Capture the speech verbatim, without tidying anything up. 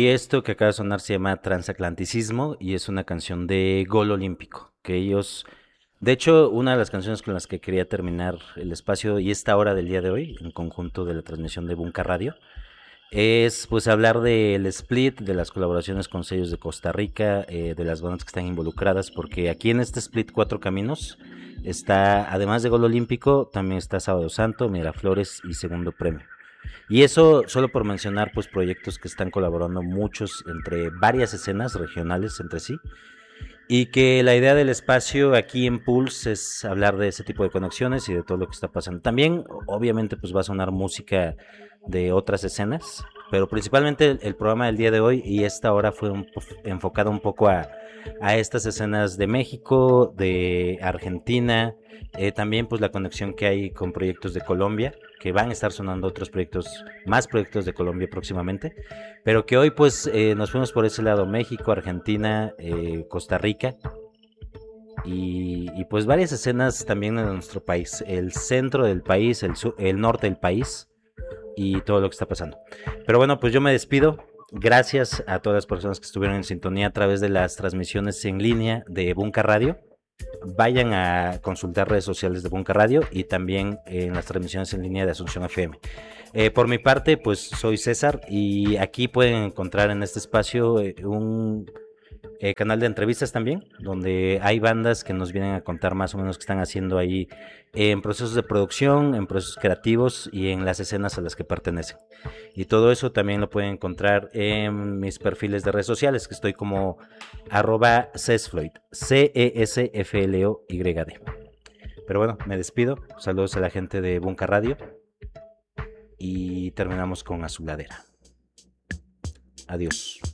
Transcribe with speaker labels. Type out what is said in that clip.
Speaker 1: Y esto que acaba de sonar se llama Transatlanticismo y es una canción de Gol Olímpico, que ellos, de hecho, una de las canciones con las que quería terminar el espacio y esta hora del día de hoy, en conjunto de la transmisión de Bunka Radio, es pues hablar del split, de las colaboraciones con sellos de Costa Rica, eh, de las bandas que están involucradas, porque aquí en este split Cuatro Caminos está, además de Gol Olímpico, también está Sábado Santo, Miraflores y Segundo Premio. Y eso solo por mencionar pues proyectos que están colaborando muchos entre varias escenas regionales entre sí y que la idea del espacio aquí en Pulse es hablar de ese tipo de conexiones y de todo lo que está pasando. También, obviamente, pues va a sonar música de otras escenas, pero principalmente el, el programa del día de hoy y esta hora fue un, enfocado un poco a, a estas escenas de México, de Argentina, eh, también pues la conexión que hay con proyectos de Colombia, que van a estar sonando otros proyectos, más proyectos de Colombia próximamente, pero que hoy pues eh, nos fuimos por ese lado, México, Argentina, eh, Costa Rica y, y, pues varias escenas también en nuestro país, el centro del país, el, sur, el norte del país y todo lo que está pasando. Pero bueno, pues yo me despido. Gracias a todas las personas que estuvieron en sintonía a través de las transmisiones en línea de Bunka Radio. Vayan a consultar redes sociales de Bunka Radio y también en las transmisiones en línea de Asunción F M. Eh, por mi parte, pues soy César y aquí pueden encontrar en este espacio eh, un eh, canal de entrevistas también, donde hay bandas que nos vienen a contar más o menos qué están haciendo ahí en procesos de producción, en procesos creativos y en las escenas a las que pertenecen. Y todo eso también lo pueden encontrar en mis perfiles de redes sociales, que estoy como arroba Cesfloyd, C E S F L O Y D. Pero bueno, me despido, saludos a la gente de Bunka Radio y terminamos con Azuladera. Adiós.